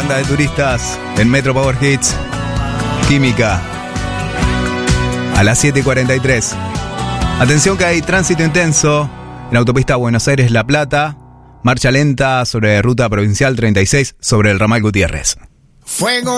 banda de turistas en Metro Power Hits. Química. A las 7:43. Atención que hay tránsito intenso en autopista Buenos Aires-La Plata. Marcha lenta sobre ruta provincial 36 sobre el ramal Gutiérrez. Fuego